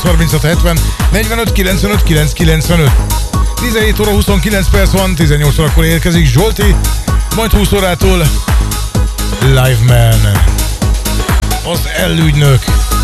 36 70 45 95 995. 17 óra 29 perc van, 18 órakor érkezik Zsolti, majd 20 órától Live Man, az elügynök.